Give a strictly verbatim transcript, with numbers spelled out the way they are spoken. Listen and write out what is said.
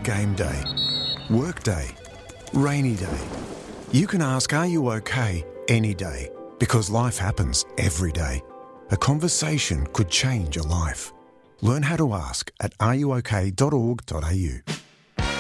game day, work day, rainy day. You can ask, are you okay, any day, because life happens every day. A conversation could change a life. Learn how to ask at are you okay dot org dot a u.